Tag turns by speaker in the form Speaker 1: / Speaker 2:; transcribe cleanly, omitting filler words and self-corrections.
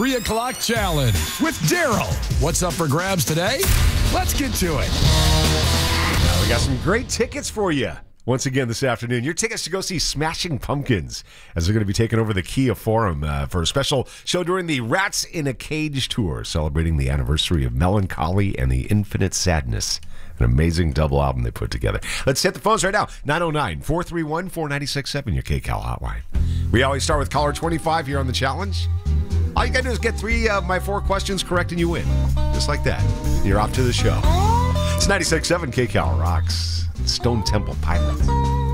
Speaker 1: 3 o'clock challenge with Daryl. What's up for grabs today? Let's get to it.
Speaker 2: We got some great tickets for you. Once again this afternoon, your tickets to go see Smashing Pumpkins as they're going to be taking over the Kia Forum for a special show during the Rats in a Cage tour, celebrating the anniversary of Melancholy and the Infinite Sadness. An amazing double album they put together. Let's hit the phones right now. 909-431-4967, your KCAL hotline. We always start with caller 25 here on the challenge. All you got to do is get 3 of my 4 questions correct and you win. Just like that. You're off to the show. It's 96.7 KCAL Rocks. Stone Temple Pilots.